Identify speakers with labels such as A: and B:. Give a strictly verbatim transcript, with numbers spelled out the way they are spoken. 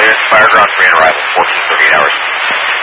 A: clearance, fire ground three on arrival, fourteen thirty-eight hours.